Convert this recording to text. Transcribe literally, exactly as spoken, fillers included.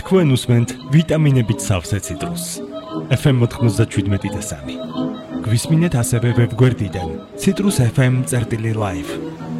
თქვენ უსმენთ ვიტამინებით სავსე ციტრუსს. ეფ ემ ოთხმოცდაშვიდმეტი და სამი. გვისმინეთ ასევე ვებგვერდიდან citrus f m წერტილი live.